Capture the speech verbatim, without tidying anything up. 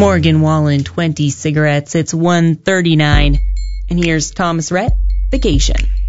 Morgan Wallen, twenty cigarettes. It's one thirty-nine. And here's Thomas Rhett, Vacation.